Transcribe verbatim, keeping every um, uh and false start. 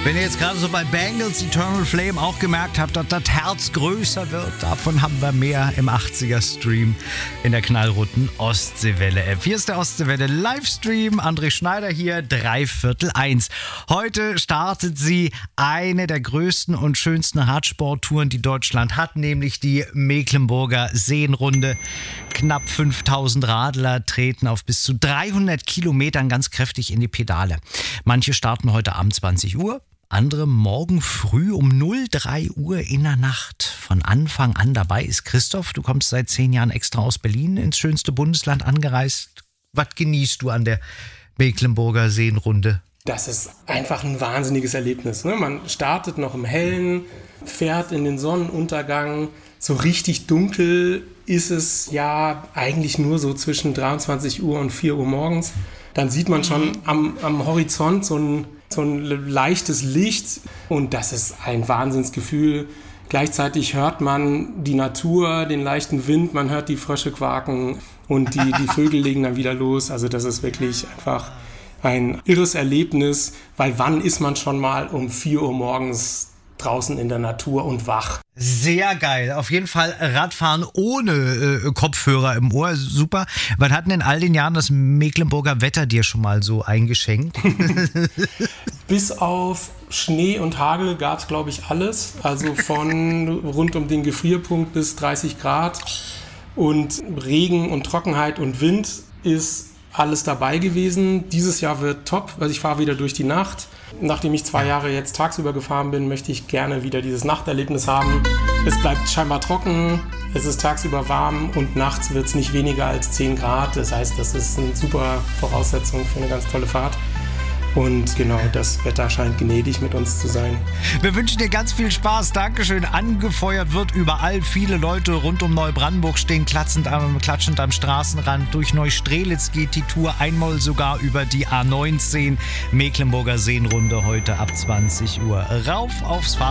Wenn ihr jetzt gerade so bei Bangles Eternal Flame auch gemerkt habt, dass das Herz größer wird, davon haben wir mehr im achtziger-Stream in der knallroten Ostseewelle-App. Hier ist der Ostseewelle-Livestream. André Schneider hier, dreiviertel eins. Heute startet sie eine der größten und schönsten Radsporttouren, die Deutschland hat, nämlich die Mecklenburger Seenrunde. Knapp fünftausend Radler treten auf bis zu dreihundert Kilometern ganz kräftig in die Pedale. Manche starten heute Abend zwanzig Uhr. Andere morgen früh um null drei Uhr in der Nacht. Von Anfang an dabei ist Christoph. Du kommst seit zehn Jahren extra aus Berlin ins schönste Bundesland angereist. Was genießt du an der Mecklenburger Seenrunde? Das ist einfach ein wahnsinniges Erlebnis. Ne? Man startet noch im Hellen, fährt in den Sonnenuntergang. So richtig dunkel ist es ja eigentlich nur so zwischen dreiundzwanzig Uhr und vier Uhr morgens. Dann sieht man schon am, am Horizont so ein so ein leichtes Licht und das ist ein Wahnsinnsgefühl. Gleichzeitig hört man die Natur, den leichten Wind, man hört die Frösche quaken und die, die Vögel legen dann wieder los. Also das ist wirklich einfach ein irres Erlebnis, weil wann ist man schon mal um vier Uhr morgens draußen in der Natur und wach? Sehr geil. Auf jeden Fall Radfahren ohne äh, Kopfhörer im Ohr. Super. Was hat denn in all den Jahren das Mecklenburger Wetter dir schon mal so eingeschenkt? Bis auf Schnee und Hagel gab es, glaube ich, alles. Also von rund um den Gefrierpunkt bis dreißig Grad. Und Regen und Trockenheit und Wind ist alles dabei gewesen. Dieses Jahr wird top, weil ich fahre wieder durch die Nacht. Nachdem ich zwei Jahre jetzt tagsüber gefahren bin, möchte ich gerne wieder dieses Nachterlebnis haben. Es bleibt scheinbar trocken, es ist tagsüber warm und nachts wird es nicht weniger als zehn Grad. Das heißt, das ist eine super Voraussetzung für eine ganz tolle Fahrt. Und genau, das Wetter scheint gnädig mit uns zu sein. Wir wünschen dir ganz viel Spaß. Dankeschön. Angefeuert wird überall. Viele Leute rund um Neubrandenburg stehen klatschend am, klatschend am Straßenrand. Durch Neustrelitz geht die Tour einmal sogar über die A neunzehn. Mecklenburger Seenrunde heute ab zwanzig Uhr. Rauf aufs Fahrrad.